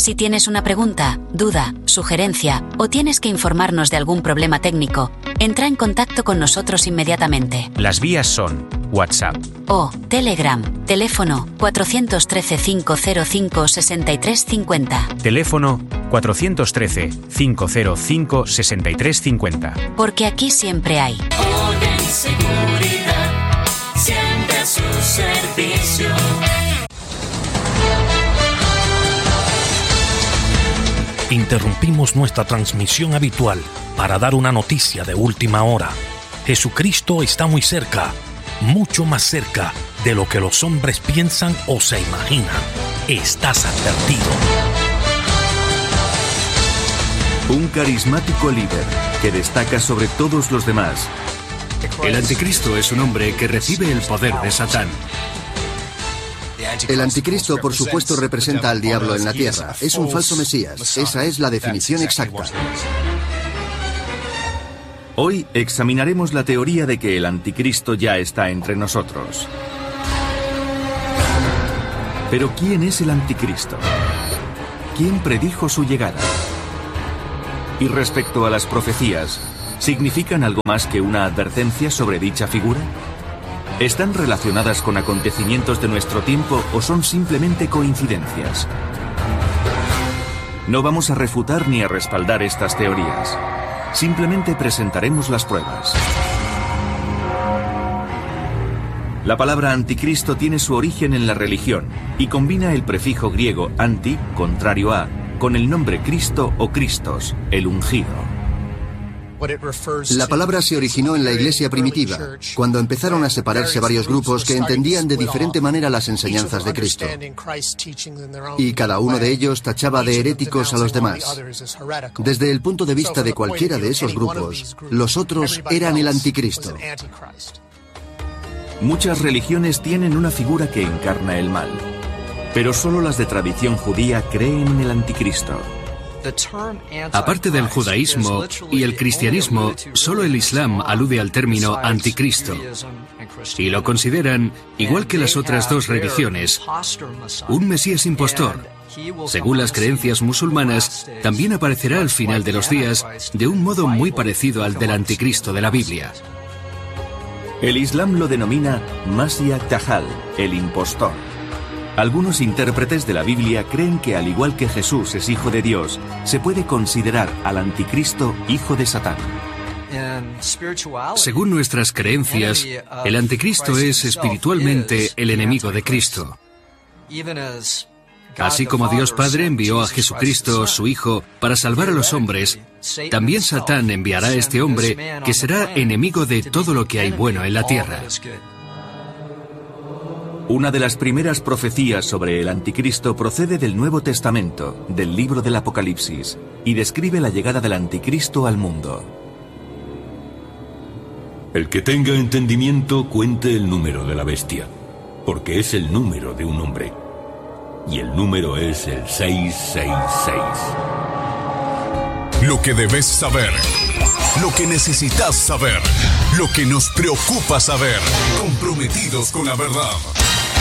Si tienes una pregunta, duda, sugerencia o tienes que informarnos de algún problema técnico, entra en contacto con nosotros inmediatamente. Las vías son WhatsApp o Telegram, teléfono 413-505-6350. Teléfono 413-505-6350. Porque aquí siempre hay Orden, seguridad, siempre a su servicio. Interrumpimos nuestra transmisión habitual para dar una noticia de última hora. Jesucristo está muy cerca, mucho más cerca de lo que los hombres piensan o se imaginan. Estás advertido. Un carismático líder que destaca sobre todos los demás. El anticristo es un hombre que recibe el poder de Satán. El anticristo, por supuesto, representa al diablo en la tierra. Es un falso mesías. Esa es la definición exacta. Hoy examinaremos la teoría de que el anticristo ya está entre nosotros. Pero ¿quién es el anticristo? ¿Quién predijo su llegada? Y respecto a las profecías, ¿significan algo más que una advertencia sobre dicha figura? ¿Están relacionadas con acontecimientos de nuestro tiempo o son simplemente coincidencias? No vamos a refutar ni a respaldar estas teorías. Simplemente presentaremos las pruebas. La palabra anticristo tiene su origen en la religión y combina el prefijo griego anti, contrario a, con el nombre Cristo o Cristos, el ungido. La palabra se originó en la iglesia primitiva, cuando empezaron a separarse varios grupos que entendían de diferente manera las enseñanzas de Cristo. Y cada uno de ellos tachaba de heréticos a los demás. Desde el punto de vista de cualquiera de esos grupos, los otros eran el anticristo. Muchas religiones tienen una figura que encarna el mal, pero solo las de tradición judía creen en el anticristo. Aparte del judaísmo y el cristianismo, solo el Islam alude al término anticristo y lo consideran, igual que las otras dos religiones, un mesías impostor. Según las creencias musulmanas, también aparecerá al final de los días de un modo muy parecido al del anticristo de la Biblia. El Islam lo denomina Masih Dajjal, el impostor. Algunos intérpretes de la Biblia creen que, al igual que Jesús es hijo de Dios, se puede considerar al anticristo hijo de Satán. Según nuestras creencias, el anticristo es espiritualmente el enemigo de Cristo. Así como Dios Padre envió a Jesucristo, su Hijo, para salvar a los hombres, también Satán enviará a este hombre que será enemigo de todo lo que hay bueno en la tierra. Una de las primeras profecías sobre el anticristo procede del Nuevo Testamento, del libro del Apocalipsis, y describe la llegada del anticristo al mundo. El que tenga entendimiento cuente el número de la bestia, porque es el número de un hombre. Y el número es el 666. Lo que debes saber, lo que necesitas saber, lo que nos preocupa saber. Comprometidos con la verdad.